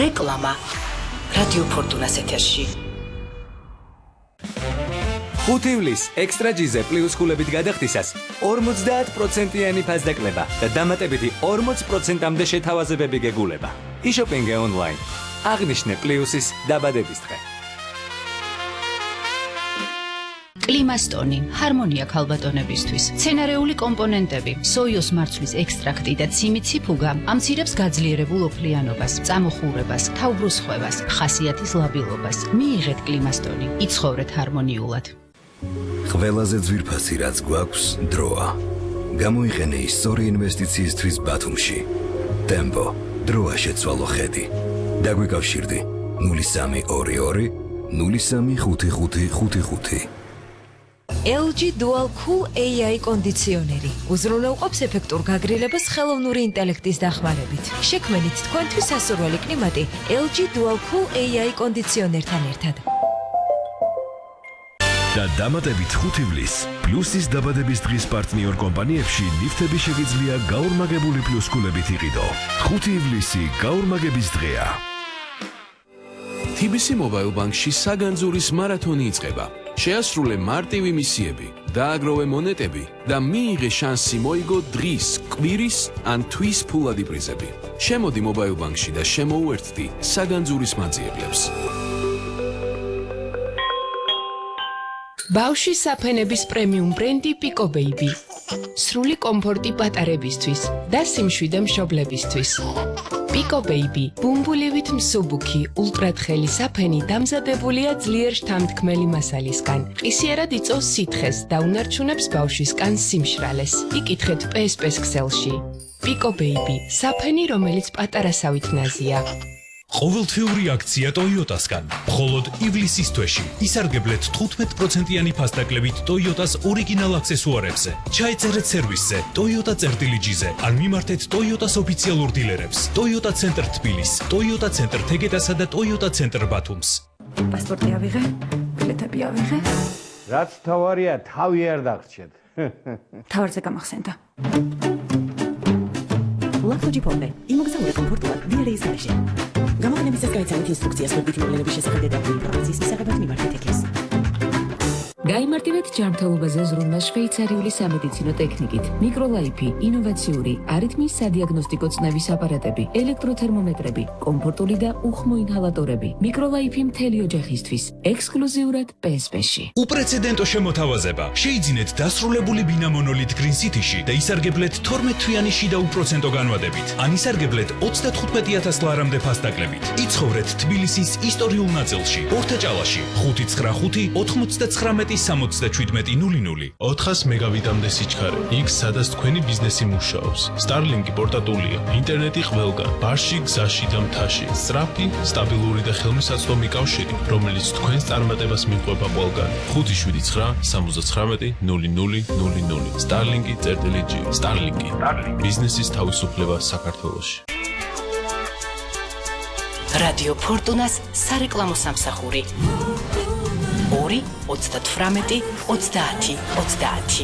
რეკლამა რადიო ფორტუნას ეთერში. ხუთივლის ექსტრა ჯიზე პლუს ხულებით გადახდისას 50%-იანი ფასდაკლება და დამატებითი 40%-მდე შეთავაზებები გეგულება. იშოპინგე ონლაინ. აღნიშნე პლუსის დაბადების დღე. კლიმასტონი, ჰარმონია ქალბატონებისთვის, მცენარეული კომპონენტები, სოიოს მარცვლის ექსტრაქტი და ციმი ციფუგა ამცირებს გაძლიერებულ ოფლიანობას, წამოხურებას, თავბრუსხვევას, ხასიათის ლაბილობას. მიიღეთ კლიმასტონი, იცხოვრეთ ჰარმონიულად. ყველაზე ძვირფასი რაც გვაქვს დროა. გამოიყენე ის სწორი ინვესტიციისთვის ბათუმში. ტემპო, დროა შეცვალო ხედი. დაგვიკავშირდი 0322 035555. LG Dual Cool AI კონდიციონერი უზრუნველყოფს ეფექტურ გაგრილებას ხელოვნური ინტელექტის დახმარებით. შექმნით თქვენთვის სასურველი კლიმატი LG Dual Cool AI კონდიციონერთან ერთად. და დამატებით 5 ივლის პლუსის დაბადების დღის პარტნიორ კომპანიებში ლიფტები შეგიძლია გაორმაგებული პლუსკულებით იყიდო. 5 ივლისი გაორმაგების დღეა. TBC Mobile Bank-ში საგანძურის მარათონი იწყება. შეასრულე მარტივი მისიები, დააგროვე მონეტები და მიიღე შანსი მოიგო დღის, კვირის ან თვის ფულადი პრიზები. შემოდი Mobile Bank-ში და შემოუერთდი საგანძურის მაძიებლებს. ბავშვის საფენების პრემიუმ ბრენდი Pico Baby. სრული კომფორტი პატარებისთვის და სიმშვიდე მშობლებისთვის. Pico Baby, ბუმბულივით მსუბუქი, ულტრათხელი საფენი დამზადებულია ძლიერ შთამთქმელი მასალისგან. ყისიერად იწვევს სითხეს და უნარჩუნებს ბავშვის კანს სიმშრალეს. იკითხეთ PSP-ს ქსელში. Pico Baby, საფენი, რომელიც პატარასავით ნაზია. ყოველთვიური აქცია Toyota-სგან. მხოლოდ ივლისის თვეში ისარგებლეთ 15%-იანი ფასდაკლებით Toyota-ს ორიგინალ აქსესუარებზე. ჩაეწერეთ სერვისზე Toyota წერტილიჯიზე ან მიმართეთ Toyota-ს ოფიციალურ დილერებს. Toyota ცენტრ თბილის, Toyota ცენტრ თეგედასა და Toyota ცენტრ ბათუმს. პასპორტი ავიღე, ბილეთები ავიღე. რაც თავარია, თავი არ დაგრჩეთ. თავარზე გამახსენდა. ლაქტოჯი პონდე, იმოგზაურე კომფორტულად დიარეის გარეშე. გამოყენებისას გაიცანით ინსტრუქციას მოდით მოვლენების შესახებ და ინფორმაციის მისაღებად მიმართეთ ეკლესს. გაიმარტივეთ ჯანმრთელობაზე ზრუნვა შვეიცარიული სამედიცინო ტექნიკით, მიკროლაიფი, ინოვაციური, არითმის სადიაგნოსტიკო წნევის აპარატები, ელექტროთერმომეტრები, კომფორტული და უხმო ინჰალატორები. მიკროლაიფი მთელი ოჯახისთვის, ექსკლუზიურად PSP-ში. უპრეცედენტო შემოთავაზება. შეიძინეთ დასრულებული ბინა მონოლით Green City-ში და ისარგებლეთ 12-თვიანი შიდა უპროცენტო განვადებით. ან ისარგებლეთ 35,000 ლარამდე ფასდაკლებით. იცხოვრეთ თბილისის ისტორიულ ნაწილში, ორთაჭალაში, 595 99 6700. 400 მეგაბიტამდე სიჩქარე. იქ სადაც თქვენი ბიზნესი მუშაობს. Starlink-ი პორტატულია, ინტერნეტი ყველგან, ბარში, გზაში და მთაში. სწრაფი, სტაბილური და ხელმისაწვდომი კავშირი, რომელიც თქვენს წარმატებას მიყვება ყველგან. 579 79 0000. Starlink-ი. Starlink-ი. ბიზნესის თავისუფლება საქართველოში. რადიო ფორტუნას სარეკლამო სამსახური. 2 38 30 30.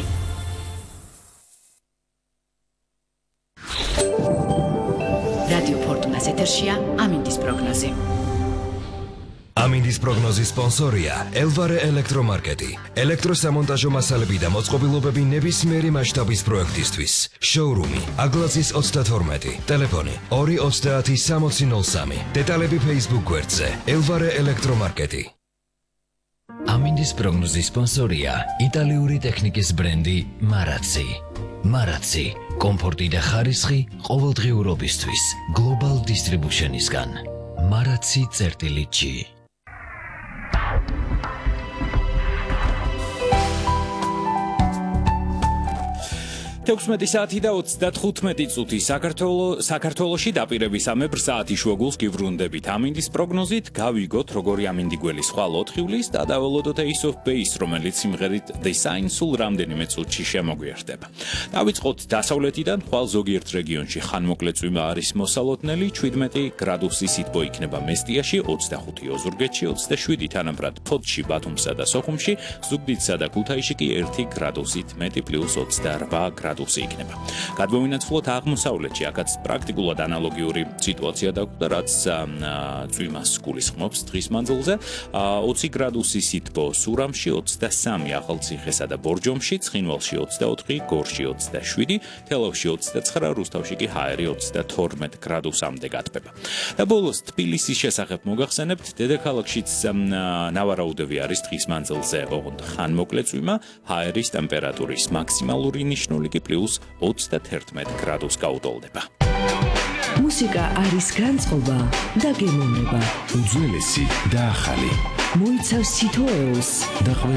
რადიო ფორტუნას ეთერშია ამინდის პროგნოზი. ამინდის პროგნოზის სპონსორია ელვარე ელექტრომარკეტი. ელექტროსამონტაჟო მასალები და მოწყობილობები ნებისმიერი მასშტაბის პროექტისთვის. შოურუმი აგლაცის 32, ტელეფონი 230 6003. დეტალები Facebook გვერდზე ელვარე ელექტრომარკეტი. ამინდის პროგნოზის სპონსორია იტალიური ტექნიკის ბრენდი მარაცი. მარაცი, კომფორტი და ხარისხი ყოველდღიურობისთვის. Global Distribution-ისგან. მარაცი წერტილიჯი. თექვსმეტი საათი და 35 წუთი საქართველოში დაპირებისამებრ საათი შუაგულს გივრუნდებით. ამინდის პროგნოზით გავიგოთ როგორი ამინდიგველი სხვა 4 ივლისს და დაველოდოთ Ace of Base, რომელიც სიმღერით Design სულ რამდენიმე წუთში შემოგვიერთდება. დავიწყოთ დასავლეთიდან, ხვალ ზოგიერთ რეგიონში ხანმოკლე წვიმა არის მოსალოდნელი, 17 გრადუსი სითბო იქნება მესტიაში, 25 ოზურგეთში, 27 თანაბრად ფოთში, ბათუმსა და სოხუმში, ზუგდიდსა და ქუთაისში კი 1 გრადუსით მეტი +28 გრადუსი. გრადუსი იქნება. გადმოვინაცვლოთ აღმოსავლეთში, აქაც პრაქტიკულად ანალოგიური სიტუაცია დაგვხვდა, რაც წვიმას გულისხმობს დღის მანძილზე. 20 გრადუსი სითბო სურამში, 23 ახალციხესა და ბორჯომში, ცხინვალში 24, გორში 27, თელავში 29, რუსთავში კი ჰაერი 32 გრადუსამდე გათბება. და ბოლოს თბილისის შესახებ მოგახსენებთ, დედაქალაქშიც ნავარაუდები არის დღის მანძილზე, ოღონდ ხანმოკლე წვიმა, ჰაერის ტემპერატურის მაქსიმალური ნიშნული კი +31 გრადუს გაუტოლდება. მუსიკა არის განწყობა და გემოვნება. უძველესი და ახალი. მოიცავს სითოეულს და